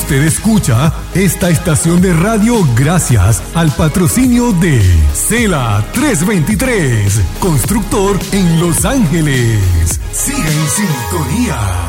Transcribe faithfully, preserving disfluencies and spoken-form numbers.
Usted escucha esta estación de radio gracias al patrocinio de Cela trescientos veintitrés, constructor en Los Ángeles. Siga en sintonía.